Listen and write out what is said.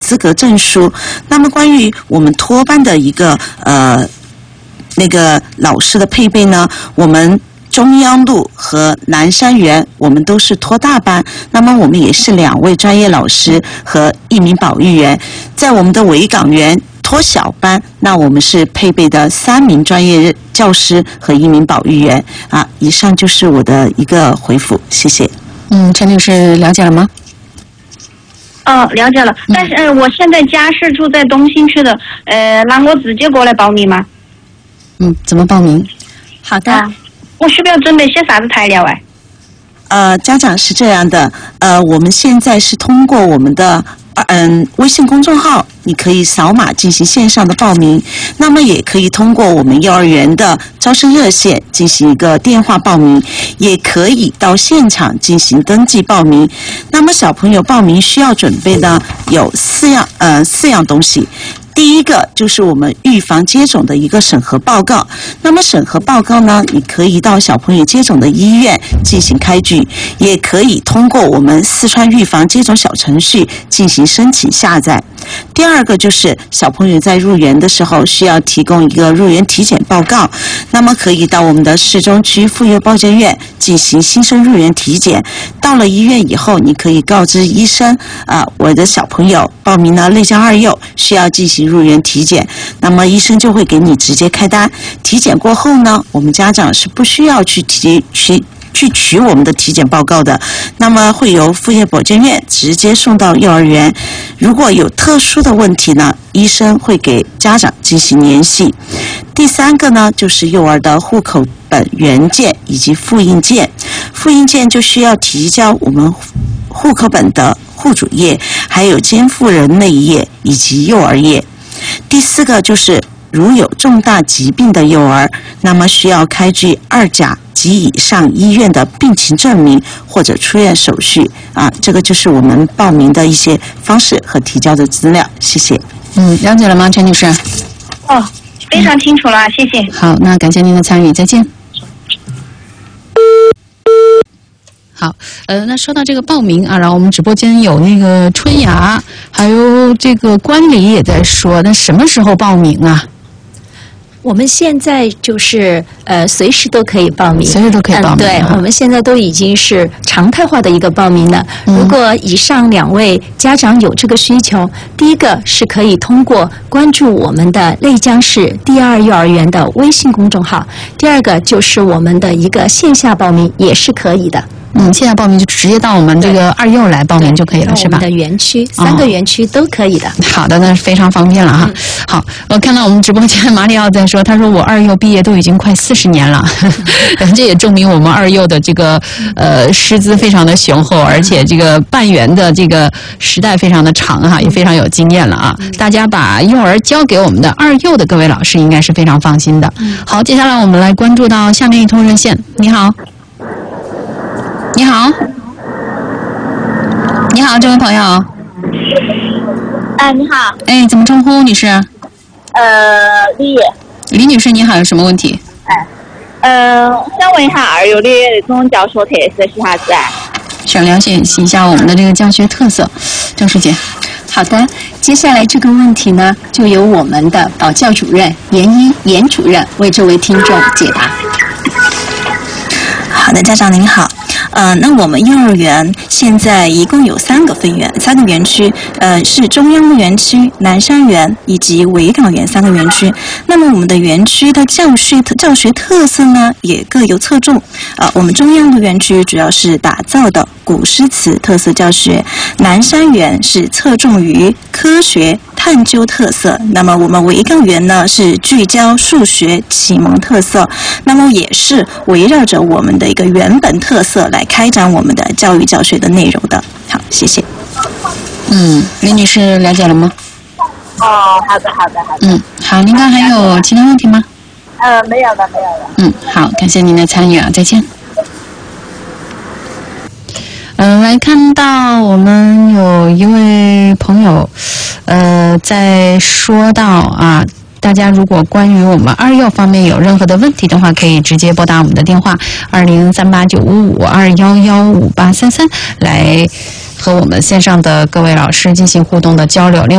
资格证书。那么关于我们托班的一个那个老师的配备呢，我们中央路和南山园我们都是托大班，那么我们也是2位专业老师和1名保育员。在我们的维港园托小班，那我们是配备的3名专业教师和1名保育员啊。以上就是我的一个回复，谢谢。 陈女士了解了吗？ 了解了。但是我现在家是住在东兴区的，那我直接过来报名吗？ 怎么报名？ 好的。 我需不要准备些啥子材料家长是这样的，我们现在是通过我们的微信公众号，你可以扫码进行线上的报名，那么也可以通过我们幼儿园的招生热线进行一个电话报名，也可以到现场进行登记报名。那么小朋友报名需要准备的有4样东西。第一个就是我们预防接种的一个审核报告，那么审核报告呢，你可以到小朋友接种的医院进行开具，也可以通过我们四川预防接种小程序进行申请下载。第二个就是小朋友在入园的时候需要提供一个入园体检报告，那么可以到我们的市中区妇幼保健院进行新生入园体检。到了医院以后，你可以告知医生我的小朋友报名了内江2幼，需要进行入园体检，那么医生就会给你直接开单。体检过后呢，我们家长是不需要去取我们的体检报告的，那么会由妇幼保健院直接送到幼儿园。如果有特殊的问题呢，医生会给家长进行联系。第3个呢，就是幼儿的户口本原件以及复印件。复印件就需要提交我们户口本的户主页，还有监护人那一页以及幼儿页。第4个就是如有重大疾病的幼儿，那么需要开具2甲及以上医院的病情证明或者出院手续这个就是我们报名的一些方式和提交的资料。谢谢。 了解了吗，陈女士？ 非常清楚了，谢谢。 好，那感谢您的参与，再见。好，那说到这个报名然后我们直播间有那个春芽，还有这个关礼也在说，那什么时候报名啊？ 我们现在就是随时都可以报名， 随时都可以报名。 对，我们现在都已经是常态化的一个报名了。如果以上2位家长有这个需求，第一个是可以通过关注我们的内江市第2幼儿园的微信公众号，第二个就是我们的一个线下报名也是可以的。 线下报名就直接到我们这个2幼来报名就可以了，是吧？ 我们的园区3个园区都可以的。 好的，那非常方便了哈。好，我看到我们直播间马里奥在说，他说我2幼毕业都已经快40年了，这也证明我们2幼的这个师资非常的雄厚，而且这个办园的这个时代非常的长哈，也非常有经验了啊。大家把幼儿交给我们的2幼的各位老师，应该是非常放心的。好，接下来我们来关注到下面一通热线。你好。你好，你好，这位朋友。 你好。 怎么称呼女士？李女士，你好，有什么问题？ 想问一下2幼的那种教学特色是啥子？ 想了解一下我们的这个教学特色，郑书姐。 好的，接下来这个问题呢，就由我们的保教主任严主任为这位听众解答。 好的，家长您好。那我们幼儿园现在一共有3个园区，是中央路园区、南山园以及维港园3个园区。那么我们的园区的教学特色呢，也各有侧重。我们中央路园区主要是打造的古诗词特色教学，南山园是侧重于科学探究特色，那么我们维港园呢是聚焦数学启蒙特色，那么也是围绕着我们的一个原本特色来开展我们的教育教学的内容的。好，谢谢。 李女士了解了吗？ 好的。 好，您刚还有其他问题吗？ 没有了。 好，感谢您的参与啊，再见。来看到我们有一位朋友，在说到大家如果关于我们2幼方面有任何的问题的话，可以直接拨打我们的电话20389552115833来和我们线上的各位老师进行互动的交流。